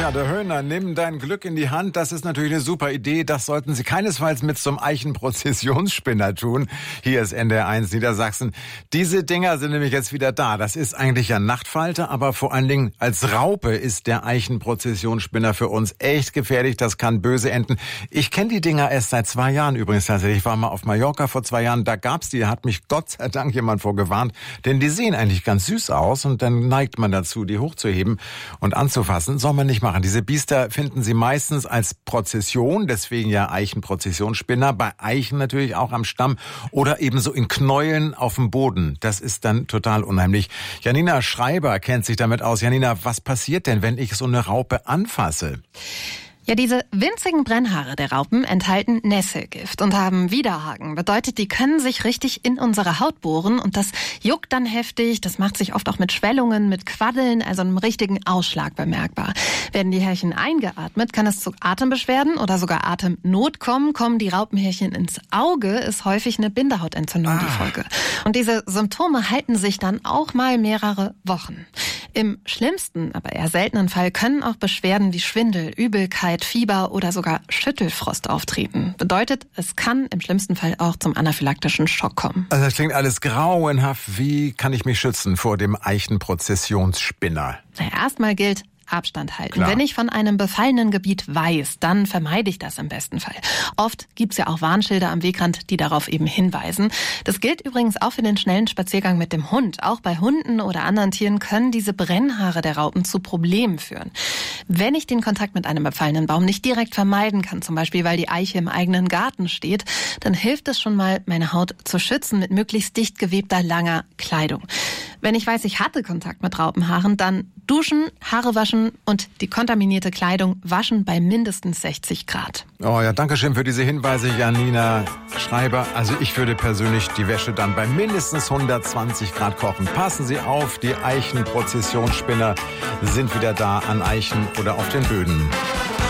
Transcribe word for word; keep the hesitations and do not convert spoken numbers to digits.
Ja, der Höhner, nimm dein Glück in die Hand. Das ist natürlich eine super Idee. Das sollten Sie keinesfalls mit so einem Eichenprozessionsspinner tun. Hier ist N D R eins Niedersachsen. Diese Dinger sind nämlich jetzt wieder da. Das ist eigentlich ein Nachtfalter, aber vor allen Dingen als Raupe ist der Eichenprozessionsspinner für uns echt gefährlich. Das kann böse enden. Ich kenne die Dinger erst seit zwei Jahren übrigens tatsächlich. Ich war mal auf Mallorca vor zwei Jahren. Da gab's die. Da hat mich Gott sei Dank jemand vorgewarnt. Denn die sehen eigentlich ganz süß aus und dann neigt man dazu, die hochzuheben und anzufassen. Soll man nicht machen. Diese Biester finden Sie meistens als Prozession, deswegen ja Eichenprozessionsspinner, bei Eichen natürlich auch am Stamm oder ebenso in Knäueln auf dem Boden. Das ist dann total unheimlich. Janina Schreiber kennt sich damit aus. Janina, was passiert denn, wenn ich so eine Raupe anfasse? Ja, diese winzigen Brennhaare der Raupen enthalten Nesselgift und haben Widerhaken. Bedeutet, die können sich richtig in unsere Haut bohren und das juckt dann heftig. Das macht sich oft auch mit Schwellungen, mit Quaddeln, also einem richtigen Ausschlag bemerkbar. Werden die Härchen eingeatmet, kann es zu Atembeschwerden oder sogar Atemnot kommen. Kommen die Raupenhärchen ins Auge, ist häufig eine Bindehautentzündung ah. die Folge. Und diese Symptome halten sich dann auch mal mehrere Wochen. Im schlimmsten, aber eher seltenen Fall können auch Beschwerden wie Schwindel, Übelkeit, Fieber oder sogar Schüttelfrost auftreten. Bedeutet, es kann im schlimmsten Fall auch zum anaphylaktischen Schock kommen. Also das klingt alles grauenhaft. Wie kann ich mich schützen vor dem Eichenprozessionsspinner? Na, erstmal gilt, Abstand halten. Klar. Wenn ich von einem befallenen Gebiet weiß, dann vermeide ich das im besten Fall. Oft gibt's ja auch Warnschilder am Wegrand, die darauf eben hinweisen. Das gilt übrigens auch für den schnellen Spaziergang mit dem Hund. Auch bei Hunden oder anderen Tieren können diese Brennhaare der Raupen zu Problemen führen. Wenn ich den Kontakt mit einem befallenen Baum nicht direkt vermeiden kann, zum Beispiel weil die Eiche im eigenen Garten steht, dann hilft es schon mal, meine Haut zu schützen mit möglichst dicht gewebter, langer Kleidung. Wenn ich weiß, ich hatte Kontakt mit Raupenhaaren, dann duschen, Haare waschen und die kontaminierte Kleidung waschen bei mindestens sechzig Grad. Oh ja, danke schön für diese Hinweise, Janina Schreiber. Also ich würde persönlich die Wäsche dann bei mindestens hundertzwanzig Grad kochen. Passen Sie auf, die Eichenprozessionsspinner sind wieder da an Eichen oder auf den Böden.